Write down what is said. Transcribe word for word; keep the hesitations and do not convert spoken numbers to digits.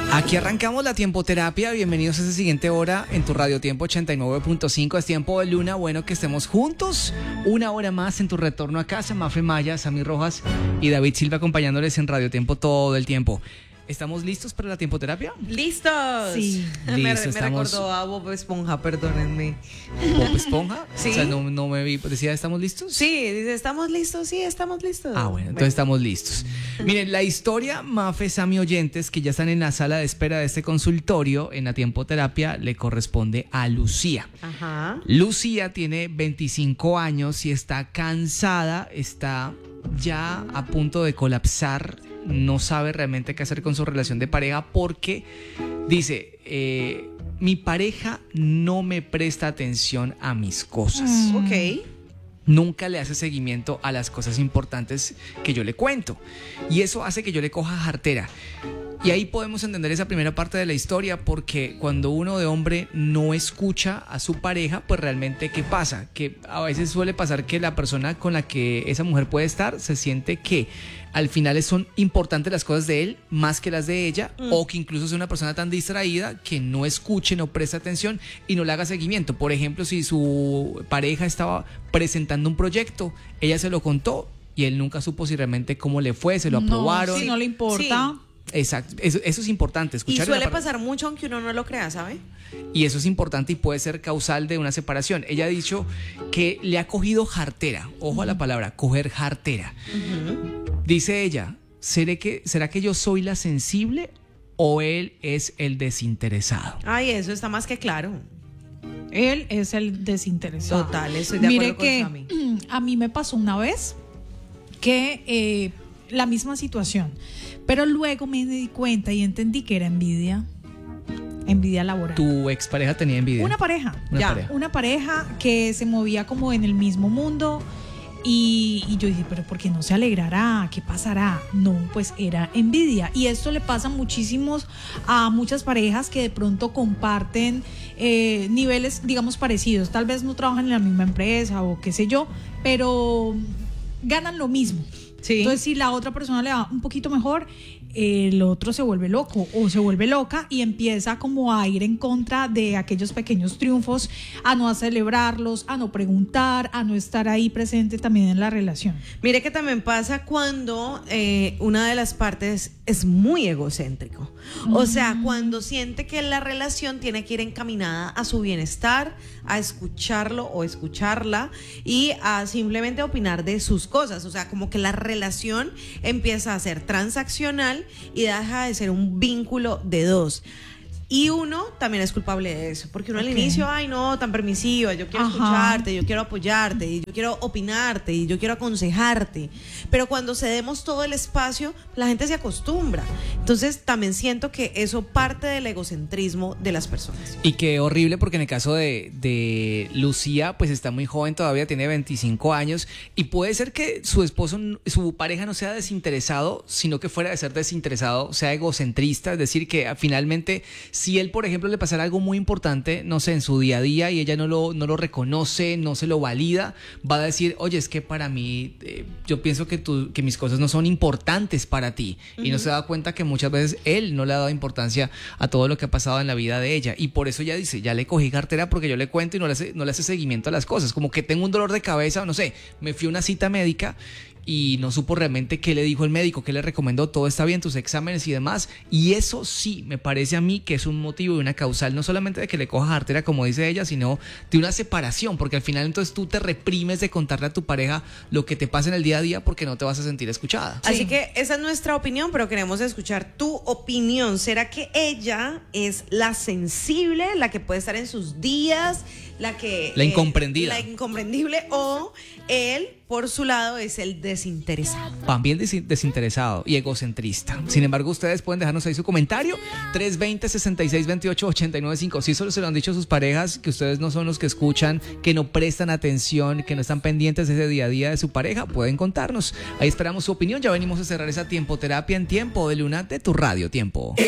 Aquí arrancamos la tiempoterapia. Bienvenidos a esta siguiente hora en tu Radio Tiempo ochenta y nueve punto cinco. Es tiempo de luna. Bueno, que estemos juntos una hora más en tu retorno a casa. Mafe Maya, Sammy Rojas y David Silva acompañándoles en Radio Tiempo todo el tiempo. ¿Estamos listos para la tiempoterapia? ¡Listos! Sí. Me, Listo, me estamos... recordó a Bob Esponja, perdónenme. ¿Bob Esponja? Sí. O sea, no, no me vi. ¿Decía estamos listos? Sí, dice, ¿estamos listos? Sí, estamos listos. Ah, bueno, entonces estamos listos. Miren, la historia, Mafe, Sammy, oyentes que ya están en la sala de espera de este consultorio en la tiempoterapia, le corresponde a Lucía. Ajá. Lucía tiene veinticinco años y está cansada, está ya a punto de colapsar, no sabe realmente qué hacer con su relación de pareja porque dice, eh, mi pareja no me presta atención a mis cosas. Mm. Ok. Nunca le hace seguimiento a las cosas importantes que yo le cuento. Y eso hace que yo le coja jartera. Y ahí podemos entender esa primera parte de la historia, porque cuando uno de hombre no escucha a su pareja, pues realmente ¿qué pasa? Que a veces suele pasar que la persona con la que esa mujer puede estar se siente que al final son importantes las cosas de él más que las de ella, mm. o que incluso es una persona tan distraída que no escuche, no presta atención y no le haga seguimiento. Por ejemplo, si su pareja estaba presentando un proyecto, ella se lo contó y él nunca supo si realmente cómo le fue, se lo aprobaron. No, si no le importa. Sí. Exacto, eso, eso es importante. Escuchar y suele par- pasar mucho aunque uno no lo crea, ¿sabe? Y eso es importante y puede ser causal de una separación. Ella ha dicho que le ha cogido jartera. Ojo uh-huh. a la palabra, coger jartera. Uh-huh. Dice ella, ¿seré que, ¿será que yo soy la sensible o él es el desinteresado? Ay, eso está más que claro. Él es el desinteresado. Total, estoy de Mire acuerdo que con Sammy. A mí me pasó una vez que eh, la misma situación, pero luego me di cuenta y entendí que era envidia. Envidia laboral. ¿Tu expareja tenía envidia? Una pareja. Una ya, pareja. Una pareja que se movía como en el mismo mundo. Y, y yo dije, pero ¿por qué no se alegrará? ¿Qué pasará? No, pues era envidia. Y esto le pasa muchísimos a muchas parejas que de pronto comparten eh, niveles, digamos, parecidos. Tal vez no trabajan en la misma empresa o qué sé yo, pero ganan lo mismo. Sí. Entonces, si la otra persona le va un poquito mejor, el otro se vuelve loco o se vuelve loca y empieza como a ir en contra de aquellos pequeños triunfos, a no a celebrarlos, a no preguntar, a no estar ahí presente también en la relación. Mire que también pasa cuando eh, una de las partes es muy egocéntrico. Mm. O sea, cuando siente que la relación tiene que ir encaminada a su bienestar, a escucharlo o escucharla y a simplemente opinar de sus cosas. O sea, como que la relación empieza a ser transaccional y deja de ser un vínculo de dos. Y uno también es culpable de eso, porque uno okay. al inicio, ay no, tan permisiva, yo quiero Ajá. escucharte, yo quiero apoyarte, y yo quiero opinarte, y yo quiero aconsejarte. Pero cuando cedemos todo el espacio, la gente se acostumbra. Entonces también siento que eso parte del egocentrismo de las personas. Y qué horrible, porque en el caso de, de Lucía, pues está muy joven todavía, tiene veinticinco años, y puede ser que su esposo, su pareja no sea desinteresado, sino que fuera de ser desinteresado, sea egocentrista, es decir, que finalmente... Si él, por ejemplo, le pasara algo muy importante, no sé, en su día a día y ella no lo, no lo reconoce, no se lo valida, va a decir, oye, es que para mí, eh, yo pienso que, tú, que mis cosas no son importantes para ti. Uh-huh. Y no se da cuenta que muchas veces él no le ha dado importancia a todo lo que ha pasado en la vida de ella. Y por eso ella dice, ya le cogí cartera porque yo le cuento y no le hace, no le hace seguimiento a las cosas. Como que tengo un dolor de cabeza, no sé, me fui a una cita médica y no supo realmente qué le dijo el médico, qué le recomendó, todo está bien, tus exámenes y demás. Y eso sí, me parece a mí que es un motivo y una causal, no solamente de que le coja jartera, como dice ella, sino de una separación, porque al final entonces tú te reprimes de contarle a tu pareja lo que te pasa en el día a día porque no te vas a sentir escuchada. Así Sí. que esa es nuestra opinión, pero queremos escuchar tu opinión. ¿Será que ella es la sensible, la que puede estar en sus días, la que... La incomprendida. Eh, la incomprendible, o él, por su lado, es el desinteresado? También des- desinteresado y egocentrista. Sin embargo, ustedes pueden dejarnos ahí su comentario. tres dos cero, sesenta y seis veintiocho, ochenta y nueve cinco. Si solo se lo han dicho a sus parejas, que ustedes no son los que escuchan, que no prestan atención, que no están pendientes de ese día a día de su pareja, pueden contarnos. Ahí esperamos su opinión. Ya venimos a cerrar esa tiempoterapia en Tiempo de Luna de tu Radio Tiempo.